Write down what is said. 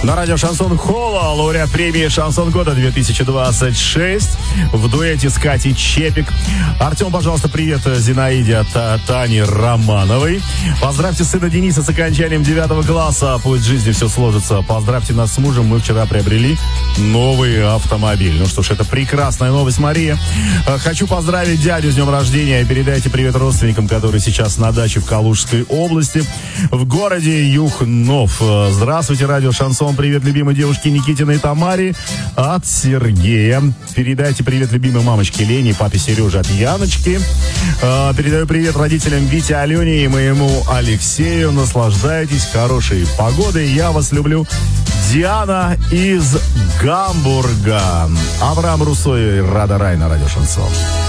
На радио Шансон Холла, лауреат премии «Шансон года» 2026 в дуэте с Катей Чепик. Артем, пожалуйста, привет Зинаиде от Тани Романовой. Поздравьте сына Дениса с окончанием 9 класса. Пусть в жизни все сложится. Поздравьте нас с мужем. Мы вчера приобрели новый автомобиль. Ну что ж, это прекрасная новость, Мария. Хочу поздравить дядю с днем рождения. Передайте привет родственникам, которые сейчас на даче в Калужской области, в городе Юхнов. Здравствуйте, радио Шансон. Привет любимой девушке Никитиной Тамаре от Сергея. Передайте привет любимой мамочке Лене и папе Сереже от Яночки. Передаю привет родителям Вите, Алене и моему Алексею. Наслаждайтесь хорошей погодой. Я вас люблю. Диана из Гамбурга. Авраам Руссо и Рада Рай на радио Шансон.